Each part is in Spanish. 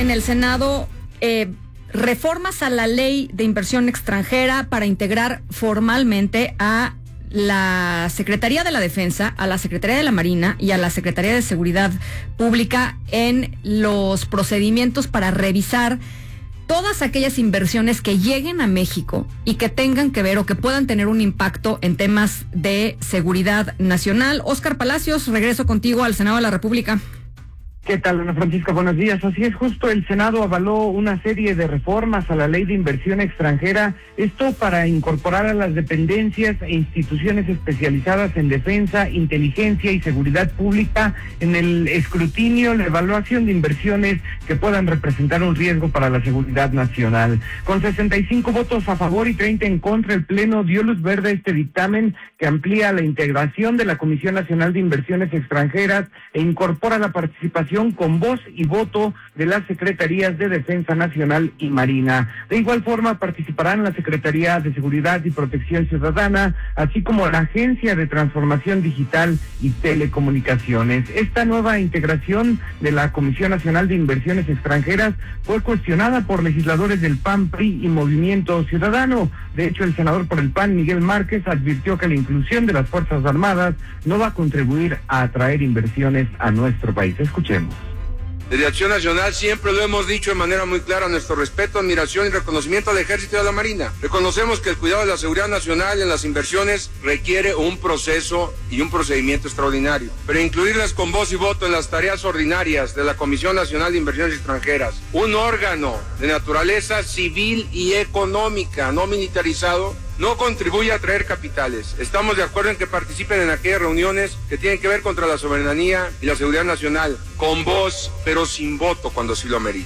en el Senado reformas a la ley de inversión extranjera para integrar formalmente a la Secretaría de la Defensa, a la Secretaría de la Marina y a la Secretaría de Seguridad Pública en los procedimientos para revisar todas aquellas inversiones que lleguen a México y que tengan que ver o que puedan tener un impacto en temas de seguridad nacional. Óscar Palacios, regreso contigo al Senado de la República. ¿Qué tal, Ana Francisca? Buenos días. Así es, justo el Senado avaló una serie de reformas a la Ley de Inversión Extranjera, esto para incorporar a las dependencias e instituciones especializadas en defensa, inteligencia y seguridad pública en el escrutinio, la evaluación de inversiones que puedan representar un riesgo para la seguridad nacional. Con 65 votos a favor y 30 en contra, el Pleno dio luz verde a este dictamen que amplía la integración de la Comisión Nacional de Inversiones Extranjeras e incorpora la participación con voz y voto de las Secretarías de Defensa Nacional y Marina. De igual forma participarán la Secretaría de Seguridad y Protección Ciudadana, así como la Agencia de Transformación Digital y Telecomunicaciones. Esta nueva integración de la Comisión Nacional de Inversiones Extranjeras fue cuestionada por legisladores del PAN, PRI y Movimiento Ciudadano. De hecho, el senador por el PAN, Miguel Márquez, advirtió que la inclusión de las Fuerzas Armadas no va a contribuir a atraer inversiones a nuestro país. Escuchemos. Desde Acción Nacional siempre lo hemos dicho de manera muy clara, nuestro respeto, admiración y reconocimiento al Ejército y a la Marina. Reconocemos que el cuidado de la seguridad nacional en las inversiones requiere un proceso y un procedimiento extraordinario, pero incluirlas con voz y voto en las tareas ordinarias de la Comisión Nacional de Inversiones Extranjeras, un órgano de naturaleza civil y económica, no militarizado, no contribuye a atraer capitales. Estamos de acuerdo en que participen en aquellas reuniones que tienen que ver contra la soberanía y la seguridad nacional, con voz, pero sin voto cuando sí lo amerite.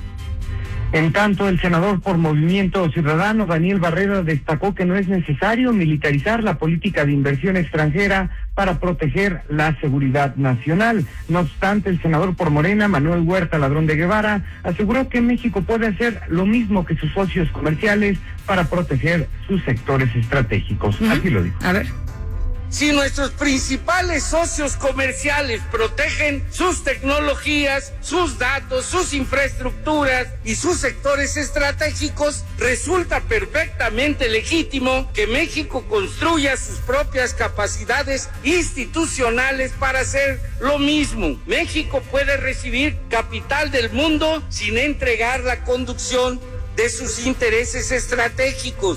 En tanto, el senador por Movimiento Ciudadano, Daniel Barrera, destacó que no es necesario militarizar la política de inversión extranjera para proteger la seguridad nacional. No obstante, el senador por Morena, Manuel Huerta Ladrón de Guevara, aseguró que México puede hacer lo mismo que sus socios comerciales para proteger sus sectores estratégicos. Así lo dijo. A ver. Si nuestros principales socios comerciales protegen sus tecnologías, sus datos, sus infraestructuras y sus sectores estratégicos, resulta perfectamente legítimo que México construya sus propias capacidades institucionales para hacer lo mismo. México puede recibir capital del mundo sin entregar la conducción de sus intereses estratégicos.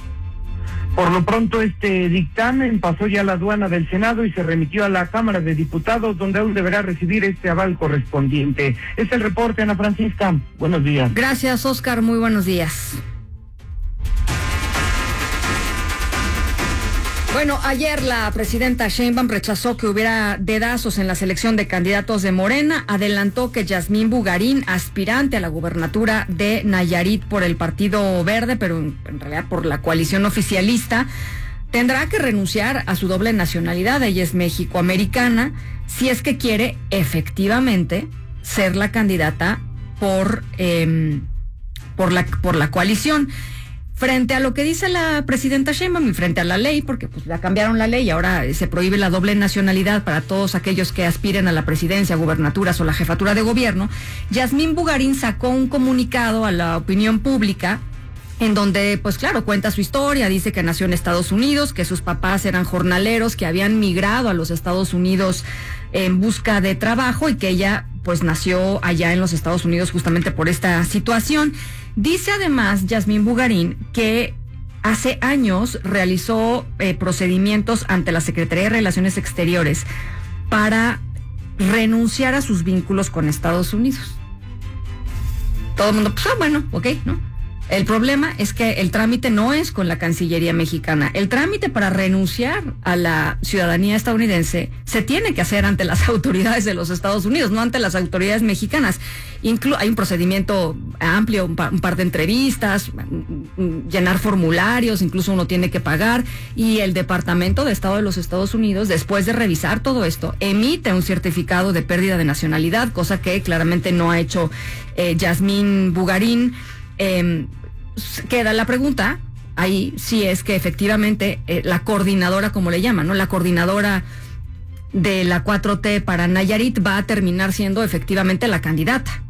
Por lo pronto, este dictamen pasó ya a la aduana del Senado y se remitió a la Cámara de Diputados, donde aún deberá recibir este aval correspondiente. Es el reporte, Ana Francisca. Buenos días. Gracias, Óscar. Muy buenos días. Bueno, ayer la presidenta Sheinbaum rechazó que hubiera dedazos en la selección de candidatos de Morena. Adelantó que Yasmín Bugarín, aspirante a la gubernatura de Nayarit por el Partido Verde, pero en realidad por la coalición oficialista, tendrá que renunciar a su doble nacionalidad. Ella es mexicoamericana, si es que quiere efectivamente ser la candidata por la coalición. Frente a lo que dice la presidenta Sheinbaum y frente a la ley, porque pues ya cambiaron la ley y ahora se prohíbe la doble nacionalidad para todos aquellos que aspiren a la presidencia, gubernaturas o la jefatura de gobierno, Yasmín Bugarín sacó un comunicado a la opinión pública en donde, pues claro, cuenta su historia, dice que nació en Estados Unidos, que sus papás eran jornaleros, que habían migrado a los Estados Unidos en busca de trabajo y que ella pues nació allá en los Estados Unidos justamente por esta situación. Dice además Yasmín Bugarín que hace años realizó procedimientos ante la Secretaría de Relaciones Exteriores para renunciar a sus vínculos con Estados Unidos. Todo el mundo, pues bueno, ok, ¿no? El problema es que el trámite no es con la Cancillería mexicana. El trámite para renunciar a la ciudadanía estadounidense se tiene que hacer ante las autoridades de los Estados Unidos, no ante las autoridades mexicanas. Hay un procedimiento amplio, un par de entrevistas, llenar formularios, incluso uno tiene que pagar, y el Departamento de Estado de los Estados Unidos, después de revisar todo esto, emite un certificado de pérdida de nacionalidad, cosa que claramente no ha hecho Yasmín Bugarín. Queda la pregunta ahí si es que efectivamente la coordinadora, como le llaman, ¿no? La coordinadora de la 4T para Nayarit va a terminar siendo efectivamente la candidata.